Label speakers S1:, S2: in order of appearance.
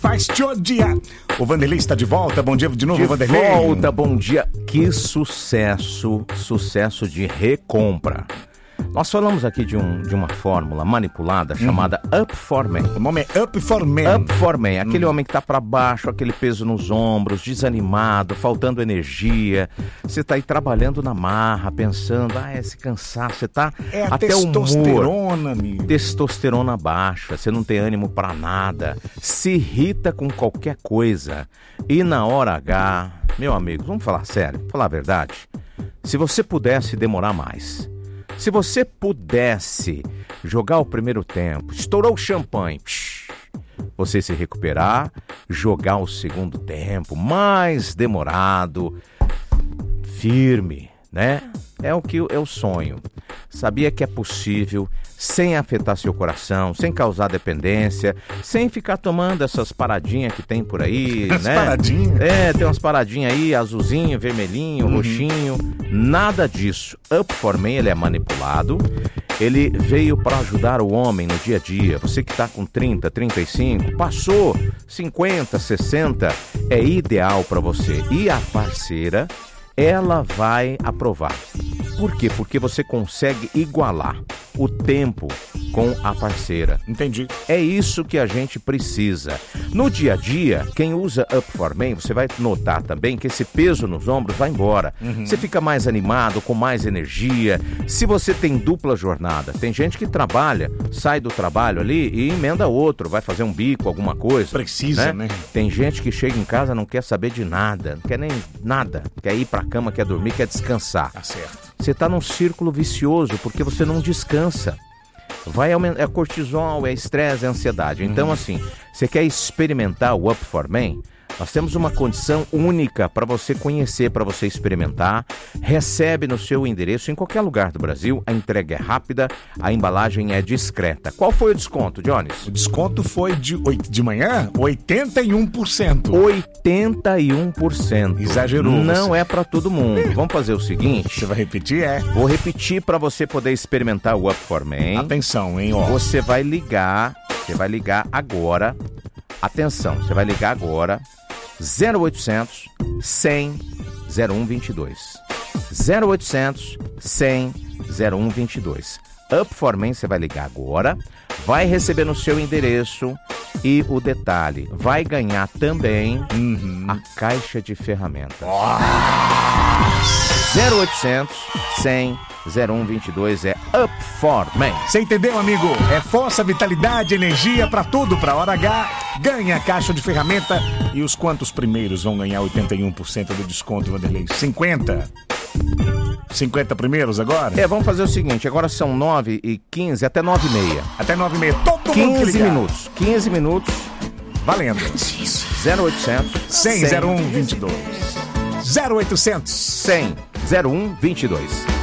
S1: faz te odiar. O Vanderlei está de volta. Bom dia de novo, Vanderlei.
S2: De volta, bom dia. Que sucesso de recompra. Nós falamos aqui de uma fórmula manipulada chamada Up for Man.
S1: O nome é Up for Man.
S2: Up for Man, aquele homem que tá para baixo, aquele peso nos ombros, desanimado, faltando energia. Você tá aí trabalhando na marra, pensando, esse cansaço, você tá até
S1: testosterona, amigo.
S2: Testosterona baixa, você não tem ânimo para nada, se irrita com qualquer coisa. E na hora H, meu amigo, vamos falar sério, falar a verdade. Se você pudesse demorar mais, se você pudesse jogar o primeiro tempo, estourou o champanhe, você se recuperar, jogar o segundo tempo, mais demorado, firme, né? É o sonho. Sabia que é possível, sem afetar seu coração, sem causar dependência, sem ficar tomando essas paradinhas que tem por aí,
S1: As
S2: né?
S1: paradinhas?
S2: Tem umas paradinhas aí, azulzinho, vermelhinho, roxinho, nada disso. Up for Man, ele é manipulado, ele veio para ajudar o homem no dia a dia. Você que está com 30, 35, passou 50, 60, é ideal para você. E a parceira, ela vai aprovar. Por quê? Porque você consegue igualar o tempo com a parceira.
S1: Entendi.
S2: É isso que a gente precisa. No dia a dia, quem usa Up for Man, você vai notar também que esse peso nos ombros vai embora. Você fica mais animado, com mais energia. Se você tem dupla jornada, tem gente que trabalha, sai do trabalho ali e emenda outro, vai fazer um bico, alguma coisa.
S1: Precisa, né?
S2: Tem gente que chega em casa, não quer saber de nada, não quer nem nada. Quer ir pra cama, quer dormir, quer descansar.
S1: Tá certo.
S2: Você tá num círculo vicioso porque você não descansa. Vai aumentar, é cortisol, é estresse, é ansiedade. Então, assim, você quer experimentar o Up for Man? Nós temos uma condição única para você conhecer, para você experimentar. Recebe no seu endereço, em qualquer lugar do Brasil. A entrega é rápida, a embalagem é discreta. Qual foi o desconto, Jones?
S1: O desconto foi de manhã 81%.
S2: 81%.
S1: Exagerou.
S2: Não
S1: você.
S2: é para todo mundo. Vamos fazer o seguinte.
S1: Você vai repetir?
S2: Vou repetir para você poder experimentar o Up for Man.
S1: Atenção, hein, ó.
S2: Você vai ligar agora. Atenção, você vai ligar agora. 0800 100 0122. 0800 100 0122. Up for Man, você vai ligar agora, vai receber no seu endereço e o detalhe, vai ganhar também a caixa de ferramentas. 0800 100 0122 é Up for Man.
S1: Você entendeu, amigo? É força, vitalidade, energia pra tudo. Pra hora H, ganha a caixa de ferramenta. E os quantos primeiros vão ganhar 81% do desconto, Vanderlei? 50? 50 primeiros agora?
S2: Vamos fazer o seguinte, agora são 9h15 até 9h30.
S1: Até 9h30, todo mundo que
S2: 15
S1: ligar.
S2: minutos. 15 minutos.
S1: Valendo.
S2: 0800
S1: 100 0122. 0800
S2: 100 0122.